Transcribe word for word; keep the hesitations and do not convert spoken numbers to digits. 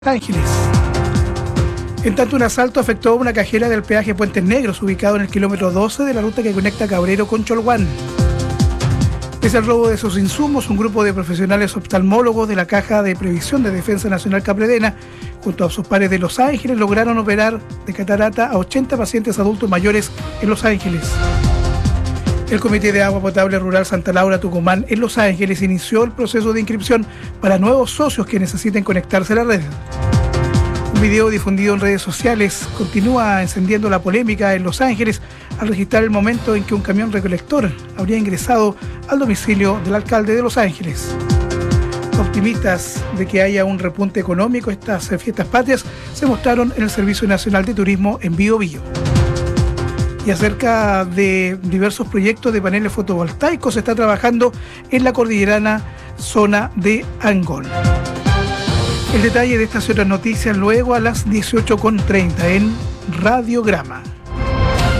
Ángeles. En tanto, un asalto afectó a una cajera del peaje Puentes Negros, ubicado en el kilómetro doce de la ruta que conecta Cabrero con Cholguán. Pese al robo de esos insumos, un grupo de profesionales oftalmólogos de la Caja de Previsión de Defensa Nacional Capredena, junto a sus pares de Los Ángeles, lograron operar de catarata a ochenta pacientes adultos mayores en Los Ángeles. El Comité de Agua Potable Rural Santa Laura Tucumán en Los Ángeles inició el proceso de inscripción para nuevos socios que necesiten conectarse a la red. Un video difundido en redes sociales continúa encendiendo la polémica en Los Ángeles al registrar el momento en que un camión recolector habría ingresado al domicilio del alcalde de Los Ángeles. Optimistas de que haya un repunte económico estas fiestas patrias se mostraron en el Servicio Nacional de Turismo en Bío Bío. Y acerca de diversos proyectos de paneles fotovoltaicos se está trabajando en la cordillerana zona de Angol. El detalle de estas y otras noticias luego a las dieciocho con treinta en Radiograma.